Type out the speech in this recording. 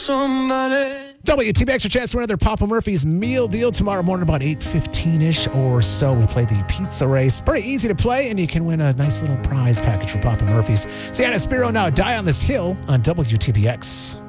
somebody. WTBX, your chance to win another Papa Murphy's meal deal tomorrow morning about 8:15-ish or so. We play the pizza race. Pretty easy to play, and you can win a nice little prize package from Papa Murphy's. Sienna Spiro now, Die on This Hill on WTBX.